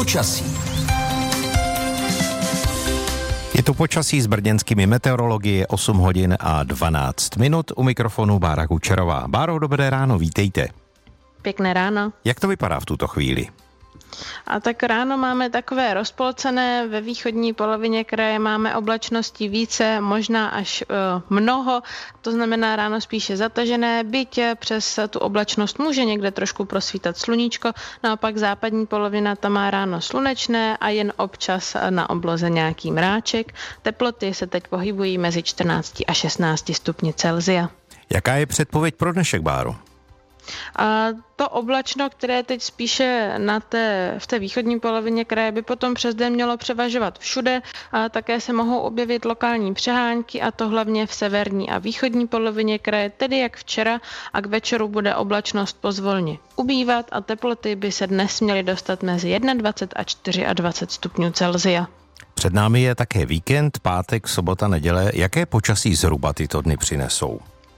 Počasí. Je tu počasí s brněnskými meteorology, 8 hodin a 12 minut. U mikrofonu Bára Kučerová. Báro, dobré ráno, vítejte. Pěkné ráno. Jak to vypadá v tuto chvíli? A tak ráno máme takové rozpolcené, ve východní polovině kraje máme oblačností více, možná až mnoho, to znamená ráno spíše zatažené, byť přes tu oblačnost může někde trošku prosvítat sluníčko, naopak západní polovina tam má ráno slunečné a jen občas na obloze nějaký mráček. Teploty se teď pohybují mezi 14 a 16 stupni Celsia. Jaká je předpověď pro dnešek, Báro? A to oblačno, které je teď spíše v té východní polovině kraje, by potom přes den mělo převažovat všude. A také se mohou objevit lokální přehánky, a to hlavně v severní a východní polovině kraje, tedy jak včera, a k večeru bude oblačnost pozvolně ubývat a teploty by se dnes měly dostat mezi 21 a 24 stupňů Celsia. Před námi je také víkend, pátek, sobota, neděle. Jaké počasí zhruba tyto dny přinesou?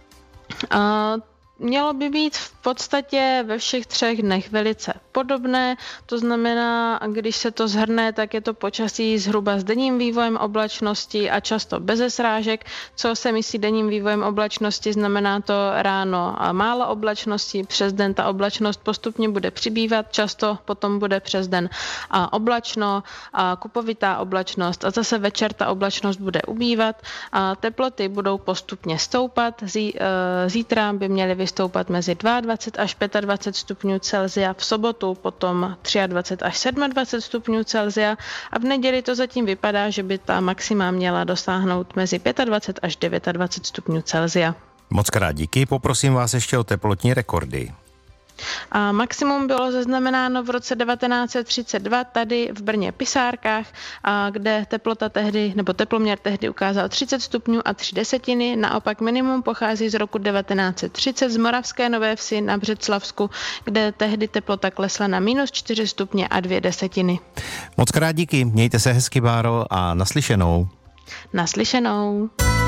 Mělo by být v podstatě ve všech 3 dnech velice podobné, to znamená, když se to shrne, tak je to počasí zhruba s denním vývojem oblačnosti a často beze srážek. Co se myslí denním vývojem oblačnosti, znamená to ráno a málo oblačnosti, přes den ta oblačnost postupně bude přibývat, často potom bude přes den oblačno, kupovitá oblačnost a zase večer ta oblačnost bude ubývat a teploty budou postupně stoupat. Zítra by měly vystoupat mezi 22 až 25 stupňů Celsia, v sobotu potom 23 až 27 stupňů Celsia a v neděli to zatím vypadá, že by ta maxima měla dosáhnout mezi 25 až 29 stupňů Celsia. Moc krát díky, poprosím vás ještě o teplotní rekordy. A maximum bylo zaznamenáno v roce 1932 tady v Brně Pisárkách, kde teploměr tehdy ukázal 30 stupňů a 3 desetiny. Naopak minimum pochází z roku 1930 z Moravské Nové Vsi na Břeclavsku, kde tehdy teplota klesla na -4 stupně a 2 desetiny. Moc krát díky, mějte se hezky, Báro, a naslyšenou. Naslyšenou.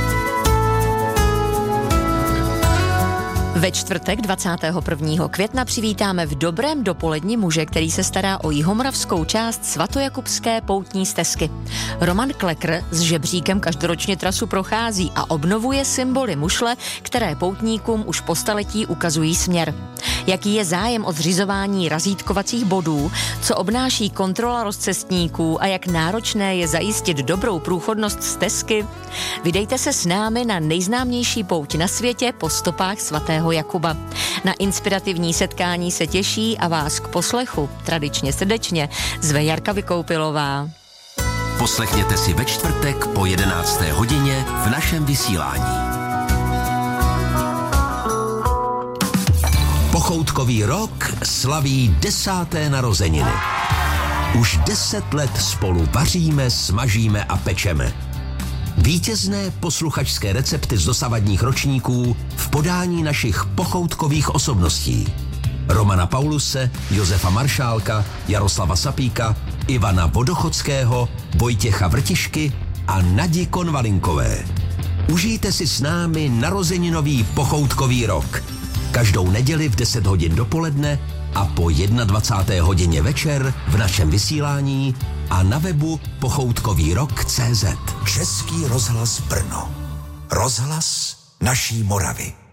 Ve čtvrtek 21. května přivítáme v dobrém dopoledni muže, který se stará o jihomoravskou část svatojakubské poutní stezky. Roman Klekr s žebříkem každoročně trasu prochází a obnovuje symboly mušle, které poutníkům už po staletí ukazují směr. Jaký je zájem o zřizování razítkovacích bodů, co obnáší kontrola rozcestníků a jak náročné je zajistit dobrou průchodnost stezky? Vydejte se s námi na nejznámější pouť na světě po stopách svatého Jakuba. Na inspirativní setkání se těší a vás k poslechu tradičně srdečně zve Jarka Vykoupilová. Poslechněte si ve čtvrtek po 11. hodině v našem vysílání. Pochoutkový rok slaví 10. narozeniny. Už 10 let spolu vaříme, smažíme a pečeme. Vítězné posluchačské recepty z dosavadních ročníků v podání našich pochoutkových osobností. Romana Pauluse, Josefa Maršálka, Jaroslava Sapíka, Ivana Vodochodského, Vojtěcha Vrtišky a Nadi Konvalinkové. Užijte si s námi narozeninový pochoutkový rok. Každou neděli v 10 hodin dopoledne a po 21. hodině večer v našem vysílání a na webu pochoutkovýrok.cz. Český rozhlas Brno. Rozhlas naší Moravy.